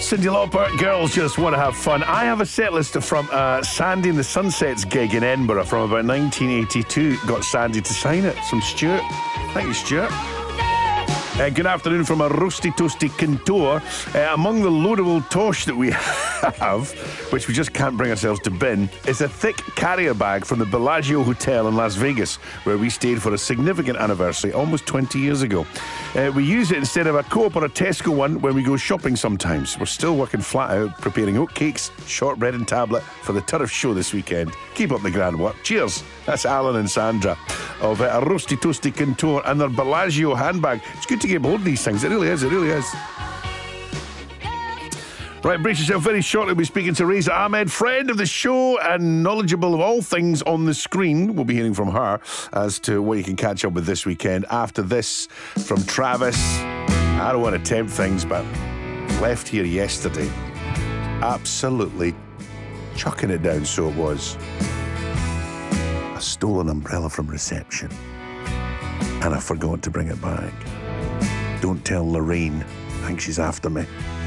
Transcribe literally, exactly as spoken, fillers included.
Cyndi Lauper, girls just want to have fun. I have a set list from uh, Sandy and the Sunsets gig in Edinburgh from about nineteen eighty-two. Got Sandy to sign it. From Stuart. Thank you, Stuart. Uh, good afternoon from a roasty toasty Contour. Uh, among the loadable tosh that we have, which we just can't bring ourselves to bin, is a thick carrier bag from the Bellagio Hotel in Las Vegas, where we stayed for a significant anniversary almost twenty years ago. Uh, we use it instead of a Co-op or a Tesco one when we go shopping sometimes. We're still working flat out, preparing oatcakes, shortbread and tablet for the Turf Show this weekend. Keep up the grand work. Cheers. That's Alan and Sandra of uh, a roasty toasty Contour and their Bellagio handbag. It's good to get hold of these things. It really is. It really is. Right, brace yourself. Very shortly we'll be speaking to Reza Ahmed, friend of the show and knowledgeable of all things on the screen. We'll be hearing from her as to what you can catch up with this weekend. After this, from Travis. I don't want to tempt things, but left here yesterday. Absolutely chucking it down, so it was. I stole an umbrella from reception and I forgot to bring it back. Don't tell Lorraine. I think she's after me.